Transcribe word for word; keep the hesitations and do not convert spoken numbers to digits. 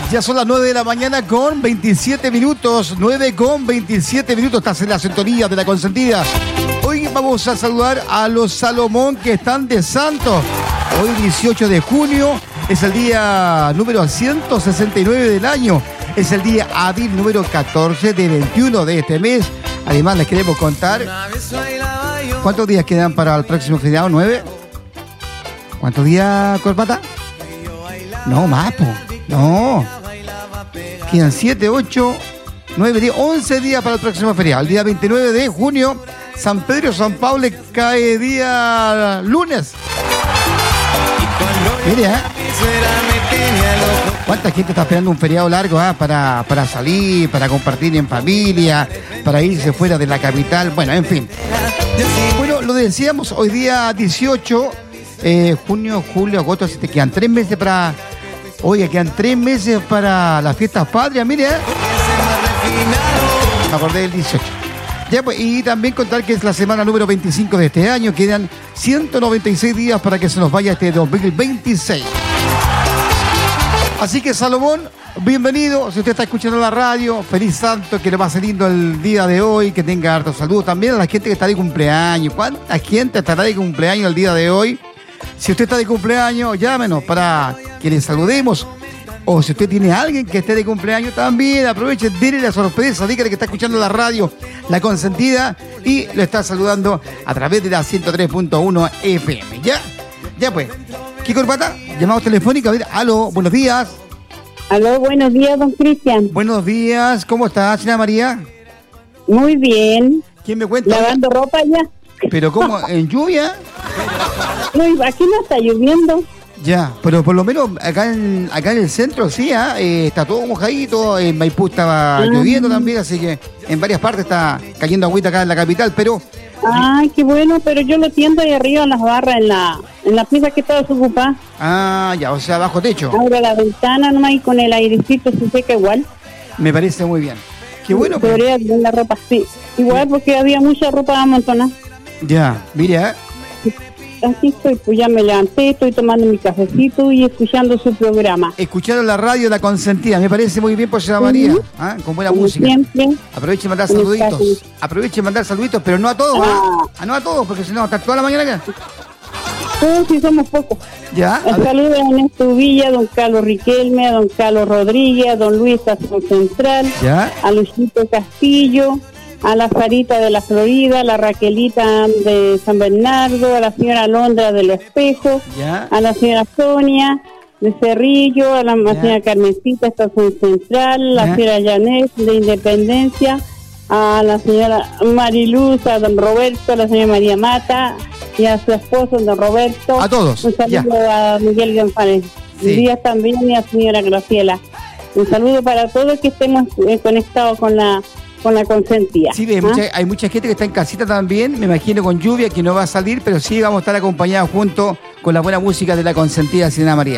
Ya son las nueve de la mañana con veintisiete minutos. nueve con veintisiete minutos. Estás en la sintonía de La Consentida. Hoy vamos a saludar a los Salomón que están de santo. Hoy dieciocho de junio es el día número ciento sesenta y nueve del año. Es el día hábil número catorce de veintiuno de este mes. Además les queremos contar cuántos días quedan para el próximo feriado. ¿Nueve? ¿Cuántos días, Corbata? No, más, po. No. Quedan siete, ocho, nueve, diez, once días para el próximo feriado. El día veintinueve de junio, San Pedro San Pablo cae día lunes. Mire, ¿eh? ¿Cuánta gente está esperando un feriado largo eh? para, para salir, para compartir en familia, para irse fuera de la capital? Bueno, en fin. Bueno, lo decíamos, hoy día dieciocho, eh, junio, julio, agosto, así te quedan tres meses para... Oye, quedan tres meses para las fiestas patrias, mire, ¿eh? Me acordé del dieciocho. Ya, pues, y también contar que es la semana número veinticinco de este año. Quedan ciento noventa y seis días para que se nos vaya este dos mil veintiséis. Así que, Salomón, bienvenido. Si usted está escuchando la radio, feliz santo, que le va a ser lindo el día de hoy, que tenga harto saludos. También a la gente que está de cumpleaños. ¿Cuánta gente estará de cumpleaños el día de hoy? Si usted está de cumpleaños, llámenos para que le saludemos. O si usted tiene a alguien que esté de cumpleaños, también aproveche, dile la sorpresa, dígale que está escuchando la radio La Consentida y lo está saludando a través de la ciento tres punto uno F M. ¿Ya? Ya pues. ¿Qué Corbata? Llamado telefónico. A ver, aló, buenos días. Aló, buenos días, don Cristian. Buenos días, ¿cómo está, señora María? Muy bien. ¿Quién me cuenta? Lavando ropa ya. ¿Pero cómo? ¿En lluvia? No, aquí no está lloviendo. Ya, pero por lo menos acá en, acá en el centro sí, ¿eh? Eh, está todo mojadito, en Maipú estaba ah. lloviendo también, así que en varias partes está cayendo agüita acá en la capital, pero... Ay, qué bueno, pero yo lo tiendo ahí arriba en las barras, en la en la pieza que está desocupada. Ah, ya, o sea, bajo techo. Abro la ventana nomás y con el airecito se seca igual. Me parece muy bien. Qué bueno. Podría pues. La ropa, sí. Igual porque había mucha ropa amontonada. Ya, mira. Así estoy, pues ya me levanté, estoy tomando mi cafecito y escuchando su programa. Escucharon la radio La Consentida, me parece muy bien por señora María, uh-huh. ¿Ah? Con buena Como música. Siempre. Aproveche y mandar saluditos. Aproveche y mandar saluditos, pero no a todos, ah. ¿Ah? No a todos, porque si no, hasta toda la mañana acá. Todos sí somos pocos. Ya. Saludos a Ernesto Villa, don Carlos Riquelme, a don Carlos Rodríguez, a don Luis Azul Central, ya. A Luisito Castillo, a la Sarita de la Florida, a la Raquelita de San Bernardo, a la señora Alondra de Los Espejos, ¿Ya? A la señora Sonia de Cerrillo, a la ¿Ya? Señora Carmencita de Estación Central, ¿Ya? La señora Janet de Independencia, a la señora Mariluz, a don Roberto, a la señora María Mata y a su esposo, don Roberto. A todos. Un saludo ya. A Miguel González sí. Díaz también y a la señora Graciela. Un saludo para todos que estemos eh, conectados con la con la consentida. Sí, hay, ¿Ah? mucha, hay mucha gente que está en casita también, me imagino con lluvia, que no va a salir, pero sí vamos a estar acompañados junto con la buena música de La Consentida, señora María.